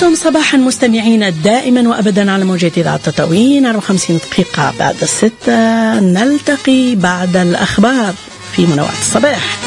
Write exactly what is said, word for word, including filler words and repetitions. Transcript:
لكم صباحا مستمعين دائما وأبدا على موجة إذاعة تطاوين أربعة وخمسين دقيقة بعد الستة. نلتقي بعد الأخبار في منوعات الصباح.